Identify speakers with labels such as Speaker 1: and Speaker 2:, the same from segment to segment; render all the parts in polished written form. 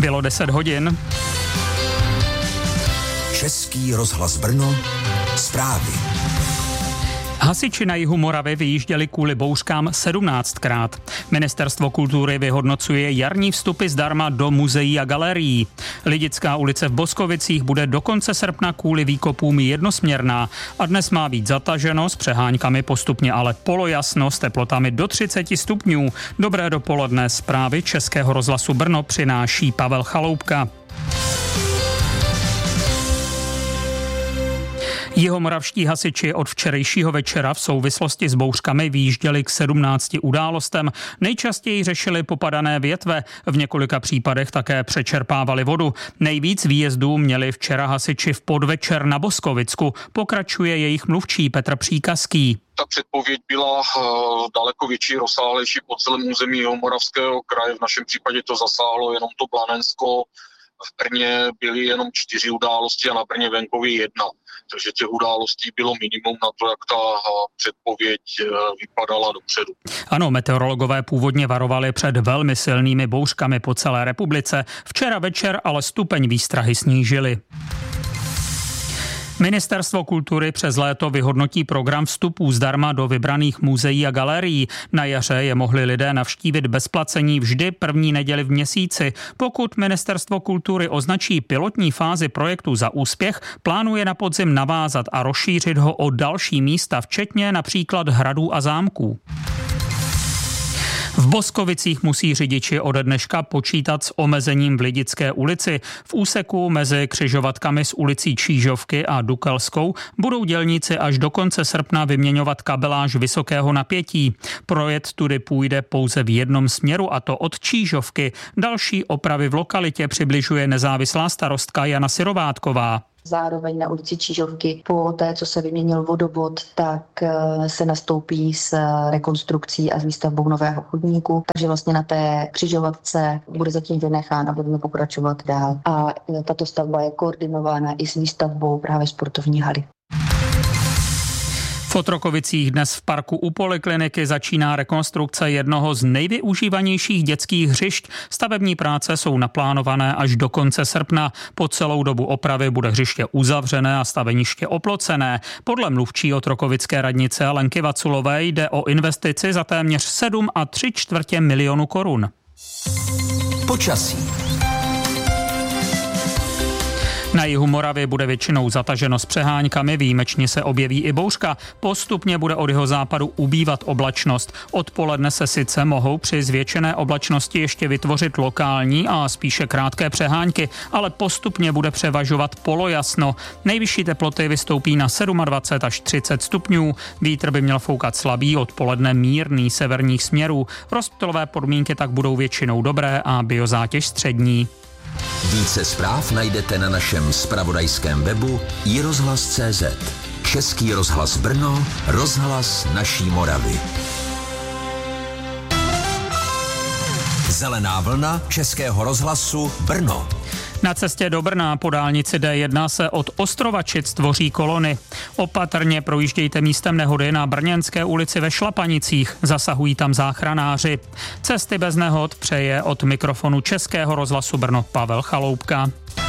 Speaker 1: Bylo 10 hodin.
Speaker 2: Český rozhlas Brno, zprávy.
Speaker 1: Hasiči na jihu Moravy vyjížděli kvůli bouřkám 17krát. Ministerstvo kultury vyhodnocuje jarní vstupy zdarma do muzeí a galerií. Lidická ulice v Boskovicích bude do konce srpna kvůli výkopům jednosměrná a dnes má být zataženo, s přeháňkami postupně ale polojasno, s teplotami do 30 stupňů. Dobré dopoledne, zprávy Českého rozhlasu Brno přináší Pavel Chaloupka. Jihomoravští hasiči od včerejšího večera v souvislosti s bouřkami vyjížděli k 17 událostem. Nejčastěji řešili popadané větve, v několika případech také přečerpávali vodu. Nejvíc výjezdů měli včera hasiči v podvečer na Boskovicku. Pokračuje jejich mluvčí Petr Příkazký.
Speaker 3: Ta předpověď byla daleko větší, rozsáhlejší po celém území Jihomoravského kraje. V našem případě to zasáhlo jenom to Blanensko. V Brně byly jenom 4 události a na Brně venkově 1. Takže těch událostí bylo minimum na to, jak ta předpověď vypadala dopředu.
Speaker 1: Ano, meteorologové původně varovali před velmi silnými bouřkami po celé republice. Včera večer ale stupeň výstrahy snížili. Ministerstvo kultury přes léto vyhodnotí program vstupů zdarma do vybraných muzeí a galerií. Na jaře je mohli lidé navštívit bez placení vždy první neděli v měsíci. Pokud Ministerstvo kultury označí pilotní fázi projektu za úspěch, plánuje na podzim navázat a rozšířit ho o další místa, včetně například hradů a zámků. V Boskovicích musí řidiči ode dneška počítat s omezením v Lidické ulici. V úseku mezi křižovatkami s ulicí Čížovky a Dukelskou budou dělníci až do konce srpna vyměňovat kabeláž vysokého napětí. Projet tudy půjde pouze v jednom směru, a to od Čížovky. Další opravy v lokalitě přibližuje nezávislá starostka Jana Syrovátková.
Speaker 4: Zároveň na ulici Čížovky po té, co se vyměnil vodovod, tak se nastoupí s rekonstrukcí a s výstavbou nového chodníku. Takže vlastně na té křižovatce bude zatím vynechán a budeme pokračovat dál. A tato stavba je koordinována i s výstavbou právě sportovní haly.
Speaker 1: V Otrokovicích dnes v parku u polikliniky začíná rekonstrukce jednoho z nejvyužívanějších dětských hřišť. Stavební práce jsou naplánované až do konce srpna. Po celou dobu opravy bude hřiště uzavřené a staveniště oplocené. Podle mluvčí otrokovické radnice Lenky Vaculové jde o investici za téměř 7,75 milionu korun.
Speaker 2: Počasí.
Speaker 1: Na jihu Moravy bude většinou zataženo s přeháňkami, výjimečně se objeví i bouřka. Postupně bude od jihozápadu ubývat oblačnost. Odpoledne se sice mohou při zvětšené oblačnosti ještě vytvořit lokální a spíše krátké přehánky, ale postupně bude převažovat polojasno. Nejvyšší teploty vystoupí na 27 až 30 stupňů. Vítr by měl foukat slabý, odpoledne mírný severních směrů. Rozptylové podmínky tak budou většinou dobré a biozátěž střední.
Speaker 2: Více zpráv najdete na našem zpravodajském webu iRozhlas.cz. Český rozhlas Brno, rozhlas naší Moravy. Zelená vlna Českého rozhlasu Brno.
Speaker 1: Na cestě do Brna po dálnici D1 se od Ostrovačic tvoří kolony. Opatrně projíždějte místem nehody na Brněnské ulici ve Šlapanicích. Zasahují tam záchranáři. Cesty bez nehod přeje od mikrofonu Českého rozhlasu Brno Pavel Chaloupka.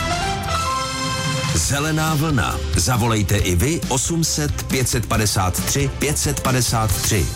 Speaker 2: Zelená vlna. Zavolejte i vy 800 553 553.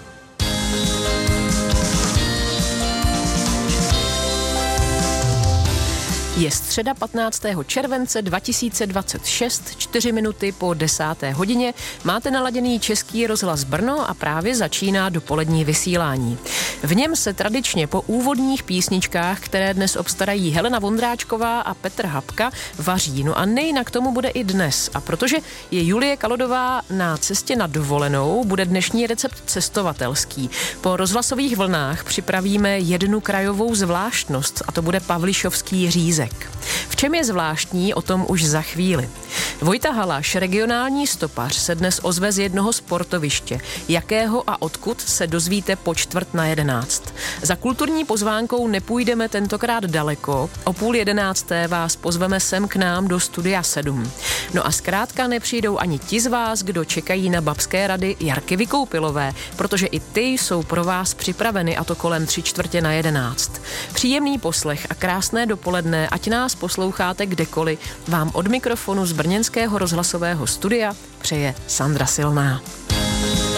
Speaker 5: Je středa 15. července 2026, 4 minuty po 10. hodině. Máte naladěný Český rozhlas Brno a právě začíná dopolední vysílání. V něm se tradičně po úvodních písničkách, které dnes obstarají Helena Vondráčková a Petr Habka, vaří. No a nejinak tomu bude i dnes. A protože je Julie Kalodová na cestě na dovolenou, bude dnešní recept cestovatelský. Po rozhlasových vlnách připravíme jednu krajovou zvláštnost, a to bude pavlišovský řízek. V čem je zvláštní, o tom už za chvíli. Vojta Haláš, regionální stopař, se dnes ozve z jednoho sportoviště. Jakého a odkud se dozvíte po 10:45. Za kulturní pozvánkou nepůjdeme tentokrát daleko. O 10:30 vás pozveme sem k nám do Studia 7. No a zkrátka nepřijdou ani ti z vás, kdo čekají na babské rady Jarky Vykoupilové, protože i ty jsou pro vás připraveny, a to kolem 11:45. Příjemný poslech a krásné dopoledne, ať nás posloucháte kdekoliv, vám od mikrofonu z brněnského rozhlasového studia přeje Sandra Silná.